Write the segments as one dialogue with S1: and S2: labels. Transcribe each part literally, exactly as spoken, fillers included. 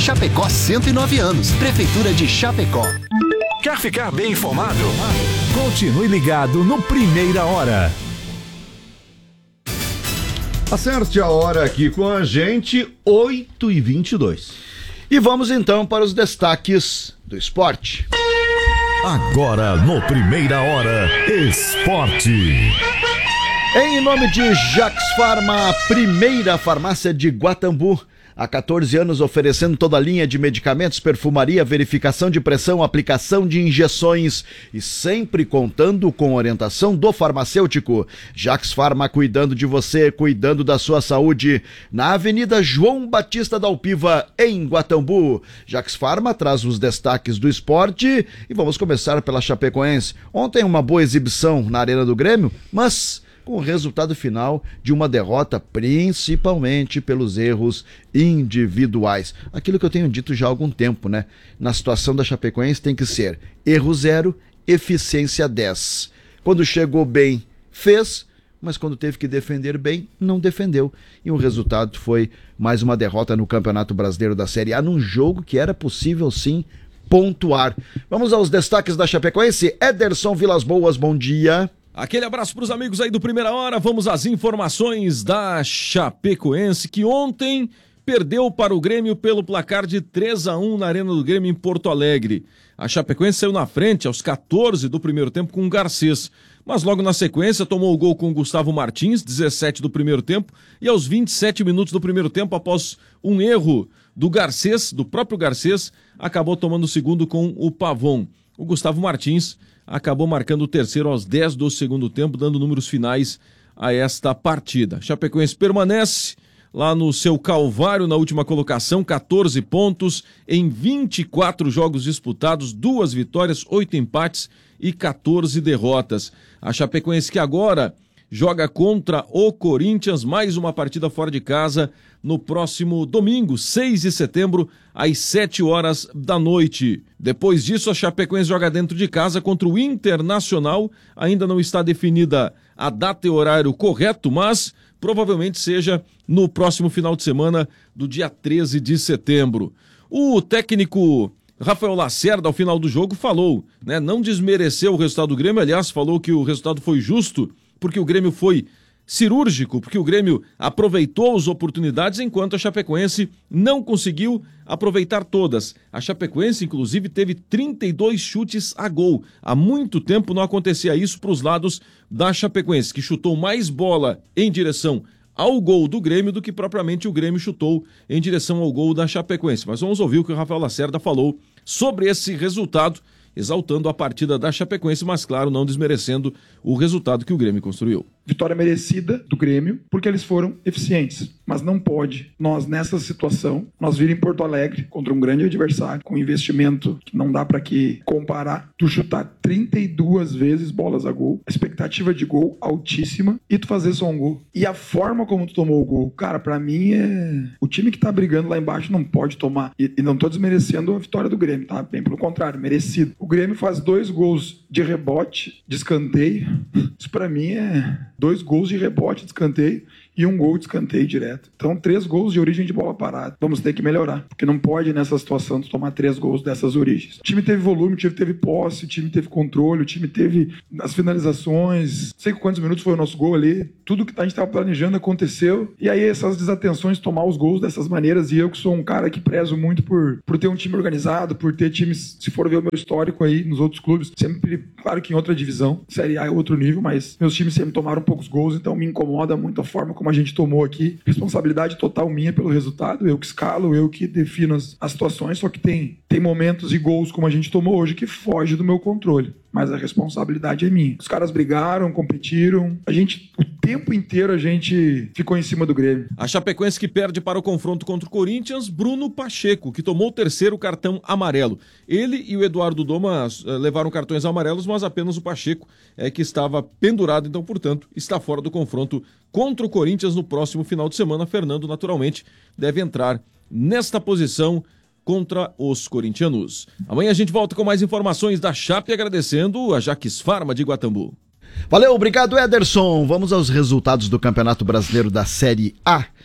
S1: Chapecó cento e nove anos. Prefeitura de Chapecó.
S2: Quer ficar bem informado? Continue ligado no Primeira Hora.
S3: Acerte a hora aqui com a gente, oito e vinte e dois. E vamos então para os destaques do esporte.
S2: Agora no Primeira Hora, esporte.
S3: Em nome de Jax Farma, a primeira farmácia de Guatambu. Há quatorze anos oferecendo toda a linha de medicamentos, perfumaria, verificação de pressão, aplicação de injeções e sempre contando com orientação do farmacêutico. Jax Farma, cuidando de você, cuidando da sua saúde. Na Avenida João Batista da Alpiva, em Guatambu. Jax Farma traz os destaques do esporte e vamos começar pela Chapecoense. Ontem uma boa exibição na Arena do Grêmio, mas com o resultado final de uma derrota, principalmente pelos erros individuais. Aquilo que eu tenho dito já há algum tempo, né? Na situação da Chapecoense tem que ser erro zero, eficiência dez. Quando chegou bem, fez, mas quando teve que defender bem, não defendeu. E o resultado foi mais uma derrota no Campeonato Brasileiro da Série A, num jogo que era possível sim pontuar. Vamos aos destaques da Chapecoense. Ederson Vilas Boas, bom dia.
S4: Aquele abraço para os amigos aí do Primeira Hora. Vamos às informações da Chapecoense, que ontem perdeu para o Grêmio pelo placar de três a um na Arena do Grêmio em Porto Alegre. A Chapecoense saiu na frente aos quatorze do primeiro tempo com o Garcês, mas logo na sequência tomou o gol com o Gustavo Martins, dezessete do primeiro tempo, e aos vinte e sete minutos do primeiro tempo, após um erro do Garcês, do próprio Garcês, acabou tomando o segundo com o Pavon. O Gustavo Martins acabou marcando o terceiro aos dez do segundo tempo, dando números finais a esta partida. Chapecoense permanece lá no seu calvário na última colocação, quatorze pontos em vinte e quatro jogos disputados, duas vitórias, oito empates e quatorze derrotas. A Chapecoense que agora joga contra o Corinthians, mais uma partida fora de casa, no próximo domingo, seis de setembro, às sete horas da noite. Depois disso, a Chapecoense joga dentro de casa contra o Internacional. Ainda não está definida a data e horário correto, mas provavelmente seja no próximo final de semana do dia treze de setembro. O técnico Rafael Lacerda, ao final do jogo, falou, né, não desmereceu o resultado do Grêmio, aliás, falou que o resultado foi justo, porque o Grêmio foi cirúrgico, porque o Grêmio aproveitou as oportunidades, enquanto a Chapecoense não conseguiu aproveitar todas. A Chapecoense, inclusive, teve trinta e dois chutes a gol. Há muito tempo não acontecia isso para os lados da Chapecoense, que chutou mais bola em direção ao gol do Grêmio do que propriamente o Grêmio chutou em direção ao gol da Chapecoense. Mas vamos ouvir o que o Rafael Lacerda falou sobre esse resultado, exaltando a partida da Chapecoense, mas claro, não desmerecendo o resultado que o Grêmio construiu.
S5: Vitória merecida do Grêmio, porque eles foram eficientes. Mas não pode, nós nessa situação, nós vir em Porto Alegre contra um grande adversário, com investimento que não dá pra que comparar, tu chutar trinta e duas vezes bolas a gol, expectativa de gol altíssima, e tu fazer só um gol. E a forma como tu tomou o gol, cara, pra mim é... O time que tá brigando lá embaixo não pode tomar. E, e não tô desmerecendo a vitória do Grêmio, tá? Bem pelo contrário, merecido. O Grêmio faz dois gols de rebote, de escanteio. Isso pra mim é dois gols de rebote, de escanteio, e um gol de escanteio direto. Então, três gols de origem de bola parada. Vamos ter que melhorar, porque não pode nessa situação de tomar três gols dessas origens. O time teve volume, o time teve posse, o time teve controle, o time teve as finalizações, não sei quantos minutos foi o nosso gol ali, tudo que a gente estava planejando aconteceu, e aí essas desatenções, tomar os gols dessas maneiras, e eu que sou um cara que prezo muito por, por ter um time organizado, por ter times, se for ver o meu histórico aí nos outros clubes, sempre, claro que em outra divisão, Série A é outro nível, mas meus times sempre tomaram poucos gols, então me incomoda muito a forma como a gente tomou aqui. Responsabilidade total minha pelo resultado, eu que escalo, eu que defino as, as situações, só que tem, tem momentos e gols como a gente tomou hoje que foge do meu controle. Mas a responsabilidade é minha. Os caras brigaram, competiram. A gente, o tempo inteiro a gente ficou em cima do Grêmio.
S4: A Chapecoense que perde para o confronto contra o Corinthians, Bruno Pacheco, que tomou o terceiro cartão amarelo. Ele e o Eduardo Doma levaram cartões amarelos, mas apenas o Pacheco é que estava pendurado, então, portanto, está fora do confronto contra o Corinthians no próximo final de semana. Fernando, naturalmente, deve entrar nesta posição contra os corintianos. Amanhã a gente volta com mais informações da Chape, agradecendo a Jax Farma de Guatambu.
S3: Valeu, obrigado, Ederson. Vamos aos resultados do Campeonato Brasileiro da Série A,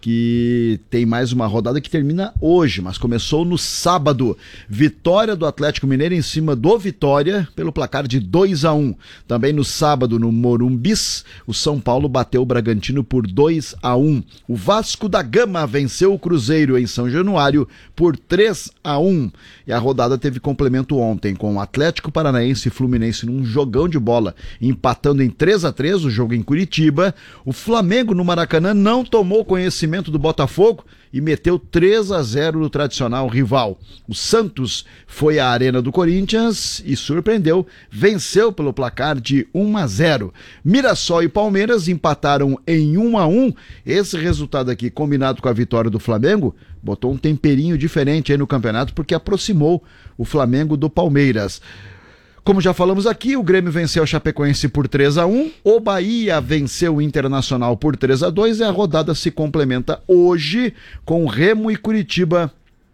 S3: que tem mais uma rodada que termina hoje, mas começou no sábado. Vitória do Atlético Mineiro em cima do Vitória pelo placar de dois a um. Também no sábado, no Morumbis, o São Paulo bateu o Bragantino por dois a um. O Vasco da Gama venceu o Cruzeiro em São Januário por três a um. E a rodada teve complemento ontem com o Atlético Paranaense e Fluminense num jogão de bola, empatando em três a três o jogo em Curitiba. O Flamengo no Maracanã não tomou conhecimento do Botafogo e meteu três a zero no tradicional rival. O Santos foi à Arena do Corinthians e surpreendeu, venceu pelo placar de um a zero. Mirassol e Palmeiras empataram em um a um. Esse resultado aqui, combinado com a vitória do Flamengo, botou um temperinho diferente aí no campeonato, porque aproximou o Flamengo do Palmeiras. Como já falamos aqui, o Grêmio venceu o Chapecoense por três a um, o Bahia venceu o Internacional por três a dois e a rodada se complementa hoje com Remo e Curitiba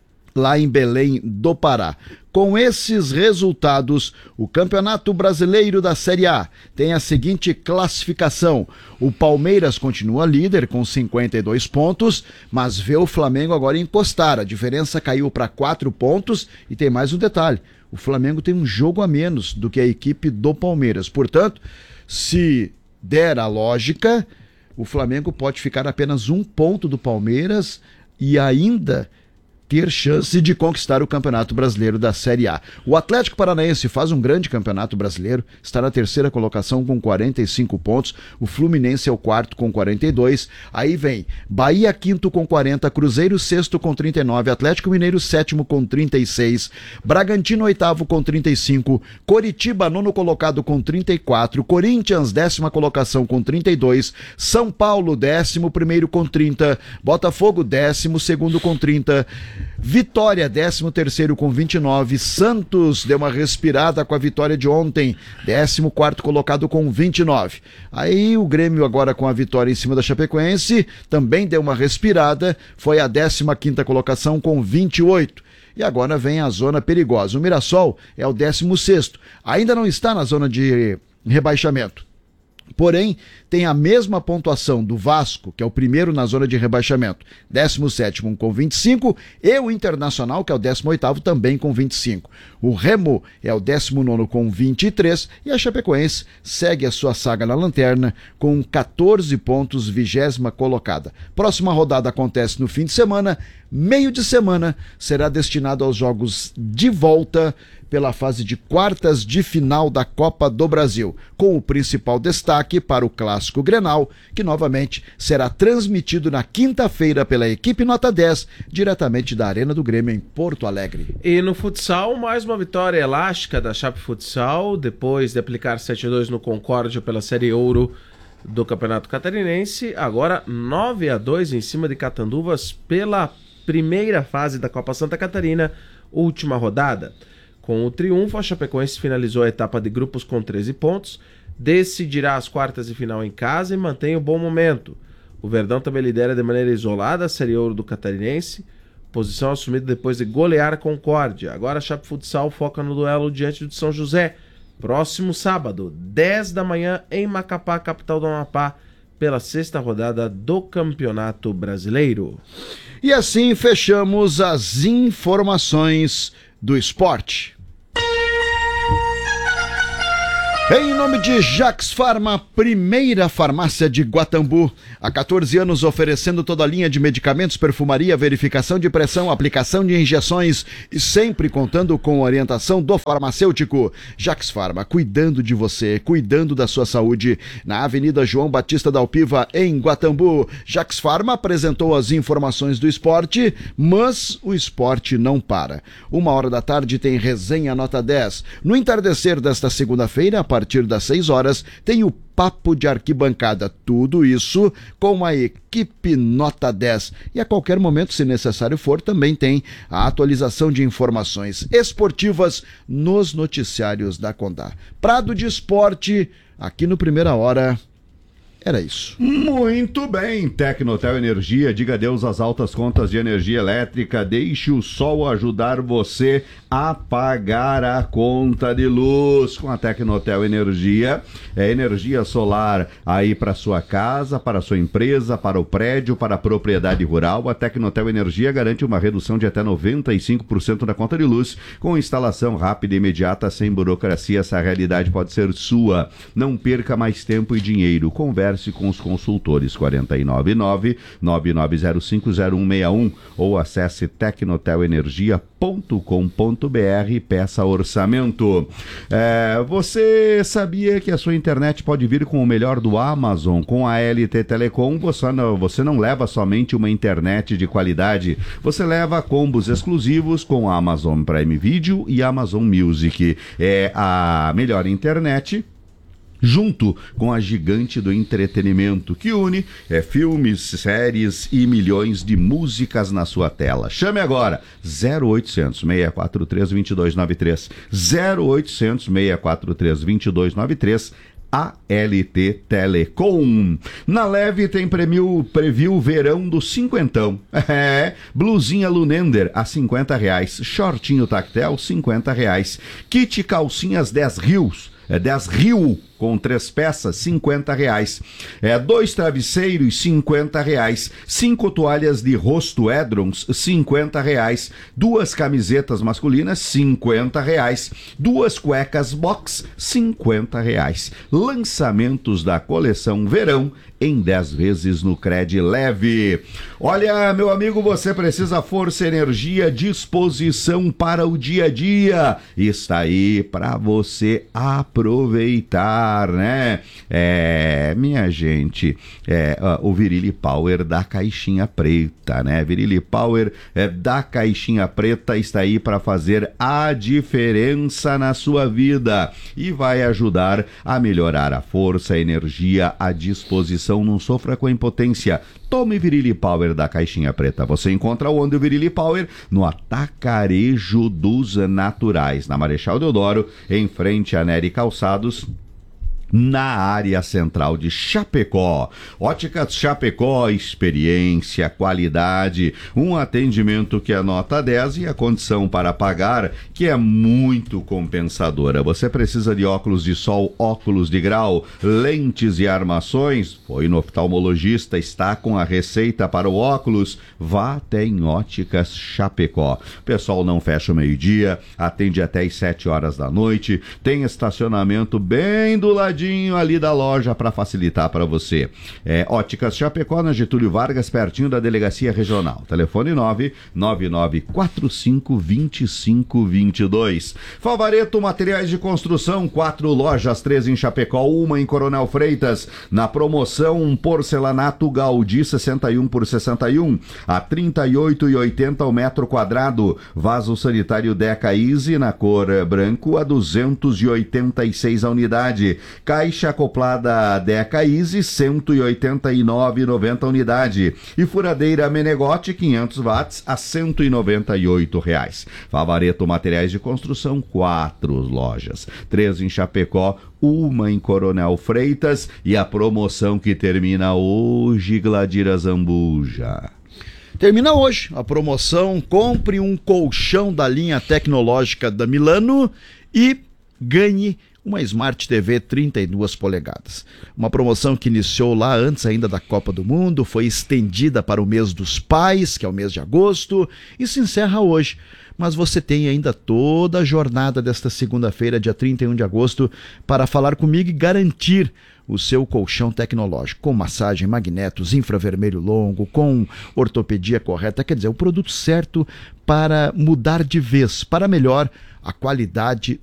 S3: lá em Belém do Pará. Com esses resultados, o Campeonato Brasileiro da Série A tem a seguinte classificação. O Palmeiras continua líder com cinquenta e dois pontos, mas vê o Flamengo agora encostar. A diferença caiu para quatro pontos e tem mais um detalhe. O Flamengo tem um jogo a menos do que a equipe do Palmeiras. Portanto, se der a lógica, o Flamengo pode ficar apenas um ponto do Palmeiras e ainda ter chance de conquistar o Campeonato Brasileiro da Série A. O Atlético Paranaense faz um grande Campeonato Brasileiro, está na terceira colocação com quarenta e cinco pontos, o Fluminense é o quarto com quarenta e dois, aí vem Bahia quinto com quarenta, Cruzeiro sexto com trinta e nove, Atlético Mineiro sétimo com trinta e seis, Bragantino oitavo com trinta e cinco, Coritiba nono colocado com trinta e quatro, Corinthians décima colocação com trinta e dois, São Paulo décimo primeiro com trinta, Botafogo décimo segundo com trinta, Vitória, décimo terceiro com vinte e nove. Santos deu uma respirada com a vitória de ontem, décimo quarto colocado com vinte e nove. Aí o Grêmio agora com a vitória em cima da Chapecoense também deu uma respirada, foi a décima quinta colocação com vinte e oito. E agora vem a zona perigosa. O Mirassol é o décimo sexto, ainda não está na zona de rebaixamento. Porém, tem a mesma pontuação do Vasco, que é o primeiro na zona de rebaixamento, décimo sétimo com vinte e cinco, e o Internacional, que é o décimo oitavo, também com vinte e cinco. O Remo é o décimo nono com vinte e três e a Chapecoense segue a sua saga na lanterna com catorze pontos, vigésima colocada. Próxima rodada acontece no fim de semana, meio de semana será destinado aos jogos de volta pela fase de quartas de final da Copa do Brasil, com o principal destaque para o Clássico Grenal, que novamente será transmitido na quinta-feira pela equipe Nota dez, diretamente da Arena do Grêmio em Porto Alegre.
S6: E no futsal, mais uma vitória elástica da Chape Futsal, depois de aplicar sete a dois no Concórdia pela Série Ouro do Campeonato Catarinense, agora nove a dois em cima de Catanduvas pela primeira fase da Copa Santa Catarina, última rodada. Com o triunfo, a Chapecoense finalizou a etapa de grupos com treze pontos, decidirá as quartas de final em casa e mantém o bom momento. O Verdão também lidera de maneira isolada a Série Ouro do Catarinense, posição assumida depois de golear a Concórdia. Agora a Chape Futsal foca no duelo diante do São José, próximo sábado, dez da manhã, em Macapá, capital do Amapá, pela sexta rodada do Campeonato Brasileiro.
S3: E assim fechamos as informações do esporte. Em nome de Jax Farma, primeira farmácia de Guatambu, há quatorze anos oferecendo toda a linha de medicamentos, perfumaria, verificação de pressão, aplicação de injeções e sempre contando com a orientação do farmacêutico. Jax Farma, cuidando de você, cuidando da sua saúde, na Avenida João Batista da Alpiva, em Guatambu. Jax Farma apresentou as informações do esporte, mas o esporte não para. Uma hora da tarde tem resenha Nota dez. No entardecer desta segunda-feira, a partir das seis horas, tem o Papo de Arquibancada. Tudo isso com a equipe Nota dez. E a qualquer momento, se necessário for, também tem a atualização de informações esportivas nos noticiários da Condá. Prado de Esporte, aqui no Primeira Hora, Era isso.
S7: Muito bem, Tecnotel Energia, diga adeus às altas contas de energia elétrica, deixe o sol ajudar você a pagar a conta de luz com a Tecnotel Energia. É energia solar aí para sua casa, para sua empresa, para o prédio, para a propriedade rural. A Tecnotel Energia garante uma redução de até noventa e cinco por cento da conta de luz com instalação rápida e imediata, sem burocracia. Essa realidade pode ser sua. Não perca mais tempo e dinheiro. Converse com os consultores quatro nove nove, nove nove zero cinco zero um seis um ou acesse tecnotel energia ponto com ponto br e peça orçamento. É, você sabia que a sua internet pode vir com o melhor do Amazon? Com a L T Telecom, você não, você não leva somente uma internet de qualidade, você leva combos exclusivos com a Amazon Prime Video e Amazon Music. É a melhor internet junto com a gigante do entretenimento, que une é, filmes, séries e milhões de músicas na sua tela. Chame agora, zero oitocentos, seis quatro três, dois dois nove três, zero oitocentos, seis quatro três, dois dois nove três, A L T Telecom. Na Leve tem preview, preview verão do cinquentão. É, blusinha Lunender a cinquenta reais, shortinho tactel cinquenta reais, kit calcinhas dez rios, é dez rio com três peças, cinquenta reais. É, dois travesseiros, cinquenta reais. Cinco toalhas de rosto Edrons, cinquenta reais. Duas camisetas masculinas, cinquenta reais. Duas cuecas box, cinquenta reais. Lançamentos da coleção verão em dez vezes no Cred Leve. Olha, meu amigo, você precisa força, energia, disposição para o dia a dia. Está aí para você aproveitar, né? É, minha gente, é, ó, o Virilli Power da Caixinha Preta, né? Virilli Power é, da Caixinha Preta está aí para fazer a diferença na sua vida e vai ajudar a melhorar a força, a energia, a disposição. Não sofra com a impotência. Tome Virilli Power da Caixinha Preta. Você encontra onde o Virilli Power? No Atacarejo dos Naturais, na Marechal Deodoro, em frente a Nery Calçados, na área central de Chapecó. Óticas Chapecó, experiência, qualidade, um atendimento que é nota dez e a condição para pagar que é muito compensadora. Você precisa de óculos de sol, óculos de grau, lentes e armações? Foi no oftalmologista, está com a receita para o óculos? Vá até em Óticas Chapecó. O pessoal não fecha o meio-dia, atende até às sete horas da noite, tem estacionamento bem do ladinho ali da loja para facilitar para você. É, Óticas Chapecó, na Getúlio Vargas, pertinho da Delegacia Regional. Telefone nove nove nove quatro cinco dois cinco dois dois. Favareto Materiais de Construção, quatro lojas, três em Chapecó, uma em Coronel Freitas. Na promoção, um porcelanato Gaudí sessenta e um por sessenta e um a trinta e oito reais e oitenta centavos o metro quadrado. Vaso sanitário Deca Easy na cor branco a duzentos e oitenta e seis a unidade. Caixa acoplada Deca Easy, cento e oitenta e nove reais e noventa centavos unidade. E furadeira Menegote, quinhentos watts, a cento e noventa e oito reais. Favareto Materiais de Construção, quatro lojas. Três em Chapecó, uma em Coronel Freitas. E a promoção que termina hoje, Gladira Zambuja.
S3: Termina hoje a promoção. Compre um colchão da linha tecnológica da Milano e ganhe uma Smart T V trinta e duas polegadas. Uma promoção que iniciou lá antes ainda da Copa do Mundo, foi estendida para o mês dos pais, que é o mês de agosto, e se encerra hoje. Mas você tem ainda toda a jornada desta segunda-feira, dia trinta e um de agosto, para falar comigo e garantir o seu colchão tecnológico, com massagem, magnetos, infravermelho longo, com ortopedia correta, quer dizer, o produto certo para mudar de vez, para melhor a qualidade